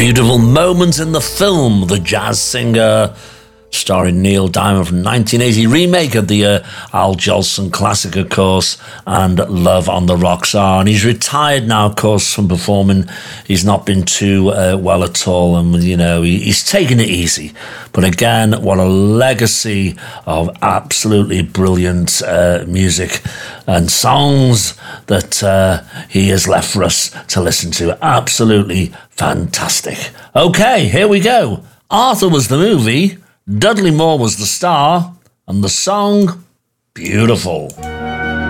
Beautiful moment in the film, The Jazz Singer, starring Neil Diamond from 1980, remake of the Al Jolson classic, of course, and Love on the Rocks Are. And he's retired now, of course, from performing. He's not been too well at all, and, you know, he's taken it easy. But again, what a legacy of absolutely brilliant music and songs that he has left for us to listen to. Absolutely fantastic. Okay, here we go. Arthur was the movie, Dudley Moore was the star, and the song, Beautiful.